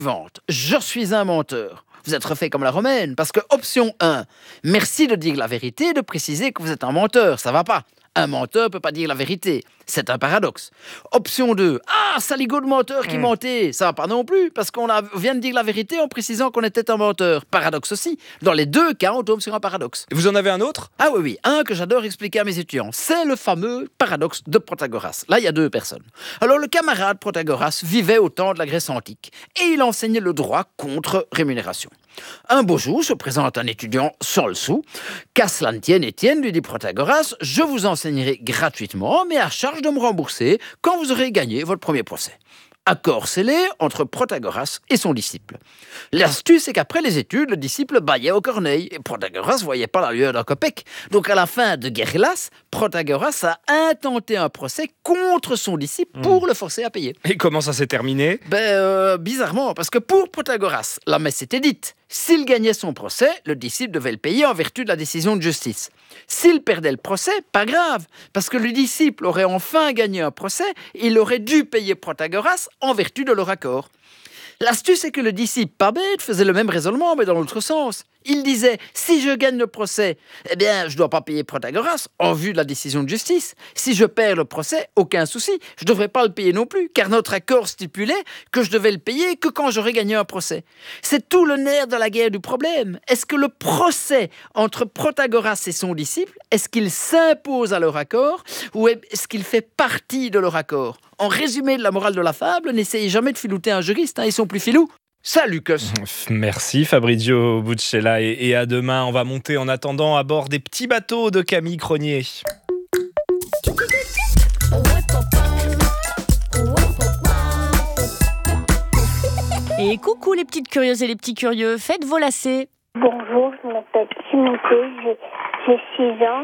suivante. Je suis un menteur. Vous êtes refait comme la romaine, parce que option 1, merci de dire la vérité et de préciser que vous êtes un menteur, ça va pas. Un menteur peut pas dire la vérité, c'est un paradoxe. Option 2, saligo de menteur qui mentait, ça va pas non plus, parce vient de dire la vérité en précisant qu'on était un menteur. Paradoxe aussi. Dans les deux cas, on tombe sur un paradoxe. Vous en avez un autre ? Ah oui, un que j'adore expliquer à mes étudiants, c'est le fameux paradoxe de Protagoras. Là, il y a deux personnes. Alors, le camarade Protagoras vivait au temps de la Grèce antique, et il enseignait le droit contre rémunération. Un beau jour se présente un étudiant sans le sou. Qu'à cela ne tienne, Étienne, lui dit Protagoras, je vous enseignerai gratuitement, mais à charge de me rembourser quand vous aurez gagné votre premier procès. Accord scellé entre Protagoras et son disciple. L'astuce est qu'après les études, le disciple bâillait aux corneilles et Protagoras ne voyait pas la lueur d'un copec. Donc à la fin de Guerrillas, Protagoras a intenté un procès contre son disciple pour le forcer à payer. Et comment ça s'est terminé ? Bizarrement, parce que pour Protagoras, la messe était dite. S'il gagnait son procès, le disciple devait le payer en vertu de la décision de justice. S'il perdait le procès, pas grave, parce que le disciple aurait enfin gagné un procès, il aurait dû payer Protagoras en vertu de leur accord. L'astuce est que le disciple, pas bête, faisait le même raisonnement, mais dans l'autre sens. Il disait, si je gagne le procès, je ne dois pas payer Protagoras en vue de la décision de justice. Si je perds le procès, aucun souci, je ne devrais pas le payer non plus, car notre accord stipulait que je devais le payer que quand j'aurais gagné un procès. C'est tout le nerf de la guerre du problème. Est-ce que le procès entre Protagoras et son disciple, est-ce qu'il s'impose à leur accord ou est-ce qu'il fait partie de leur accord ? En résumé de la morale de la fable, n'essayez jamais de filouter un juriste, ils sont plus filous. Salut, Cos. Merci Fabrizio Buccella et à demain. On va monter en attendant à bord des petits bateaux de Camille Cronier. Et coucou les petites curieuses et les petits curieux, faites vos lacets. Bonjour, je m'appelle Timothée, j'ai 6 ans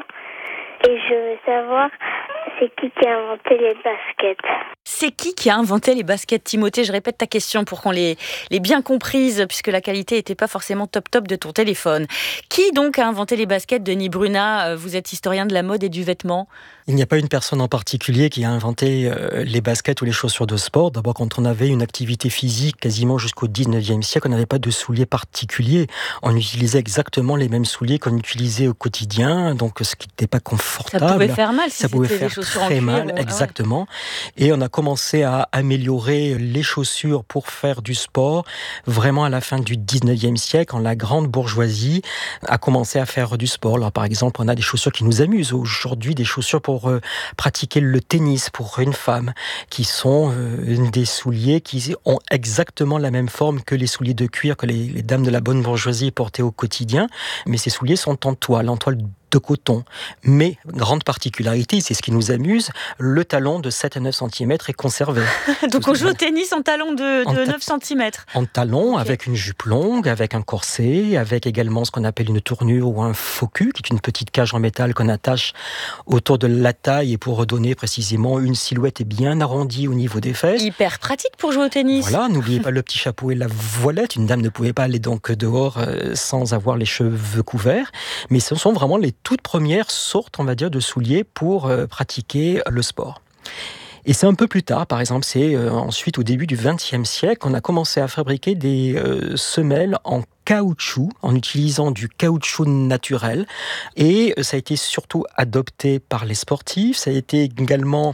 et je veux savoir c'est qui a inventé les baskets. C'est qui a inventé les baskets, Timothée ? Je répète ta question pour qu'on l'ait bien comprise, puisque la qualité n'était pas forcément top de ton téléphone. Qui donc a inventé les baskets, Denis Brunat ? Vous êtes historien de la mode et du vêtement. Il n'y a pas une personne en particulier qui a inventé les baskets ou les chaussures de sport. D'abord, quand on avait une activité physique quasiment jusqu'au 19e siècle, on n'avait pas de souliers particuliers. On utilisait exactement les mêmes souliers qu'on utilisait au quotidien, donc ce qui n'était pas confortable. Ça pouvait faire mal si ça pouvait c'était faire des chaussures en très cuir. mal, exactement. Et on a commencé à améliorer les chaussures pour faire du sport vraiment à la fin du 19e siècle, quand la grande bourgeoisie a commencé à faire du sport. Alors, par exemple, on a des chaussures qui nous amusent aujourd'hui, des chaussures pour pratiquer le tennis pour une femme, qui sont des souliers qui ont exactement la même forme que les souliers de cuir que les dames de la bonne bourgeoisie portaient au quotidien, mais ces souliers sont en toile de coton. Mais, grande particularité, c'est ce qui nous amuse, le talon de 7 à 9 cm est conservé. Donc on joue au tennis en talon de 9 cm. En talon, okay. Avec une jupe longue, avec un corset, avec également ce qu'on appelle une tournure ou un faux cul, qui est une petite cage en métal qu'on attache autour de la taille et pour redonner précisément une silhouette bien arrondie au niveau des fesses. Hyper pratique pour jouer au tennis. Voilà, n'oubliez pas le petit chapeau et la voilette. Une dame ne pouvait pas aller donc dehors sans avoir les cheveux couverts. Mais ce sont vraiment les toutes premières sortes, on va dire, de souliers pour pratiquer le sport. Et c'est un peu plus tard, par exemple, c'est ensuite au début du XXe siècle, qu'on a commencé à fabriquer des semelles en caoutchouc, en utilisant du caoutchouc naturel. Et ça a été surtout adopté par les sportifs, ça a été également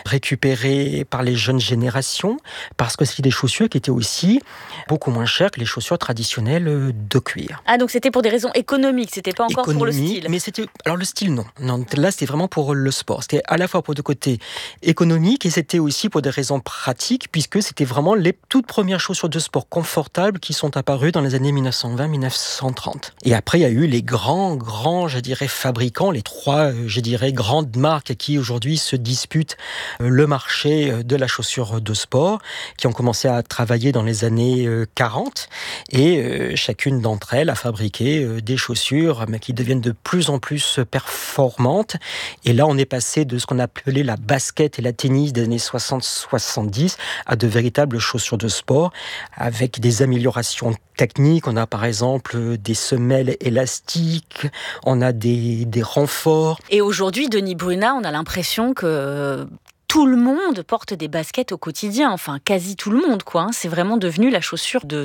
récupéré par les jeunes générations, parce que c'est des chaussures qui étaient aussi beaucoup moins chères que les chaussures traditionnelles de cuir. Ah, donc c'était pour des raisons économiques, c'était pas encore pour le style. Mais c'était, alors le style, non. Là, c'était vraiment pour le sport. C'était à la fois pour le côté économique et c'était aussi pour des raisons pratiques, puisque c'était vraiment les toutes premières chaussures de sport confortables qui sont apparues dans les années 1920-1930. Et après, il y a eu les grands, je dirais, fabricants, les trois, grandes marques qui aujourd'hui se disputent le marché de la chaussure de sport, qui ont commencé à travailler dans les années 40. Et chacune d'entre elles a fabriqué des chaussures qui deviennent de plus en plus performantes. Et là, on est passé de ce qu'on appelait la basket et la tennis des années 60-70 à de véritables chaussures de sport avec des améliorations techniques. On a par exemple des semelles élastiques, on a des renforts. Et aujourd'hui, Denis Brunat, on a l'impression que tout le monde porte des baskets au quotidien, enfin quasi tout le monde, quoi. C'est vraiment devenu la chaussure de